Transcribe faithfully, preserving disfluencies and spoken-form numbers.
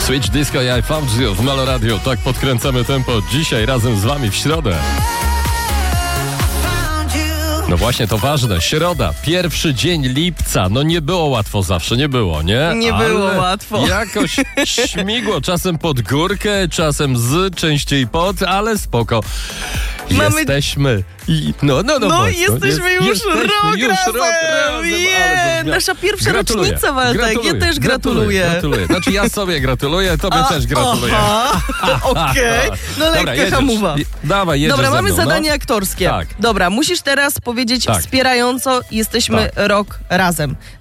Switch Disco I Found You w Melo Radio. Tak podkręcamy tempo dzisiaj razem z wami w środę. No właśnie, to ważne. Środa, pierwszy dzień lipca. No nie było łatwo zawsze, nie było, nie? Nie Ale było łatwo. Jakoś śmigło, czasem pod górkę, czasem z, częściej pod, ale spoko. Mamy... Jesteśmy. I, no, no, no, No, mocno. jesteśmy już jesteśmy rok już razem. rok razem. Je, Ale nasza pierwsza gratuluję. rocznica, Waldek. Gratuluję. Ja też gratuluję. Gratuluję, gratuluję. Znaczy ja sobie gratuluję, tobie A, też gratuluję. Aha, okej. No Dobra, lekka jedziesz. hamuwa. Dawaj, jedziesz Dobra, ze mamy mną, zadanie no. aktorskie. Tak. Dobra, musisz teraz powiedzieć Tak. wspierająco, jesteśmy Tak. rok razem.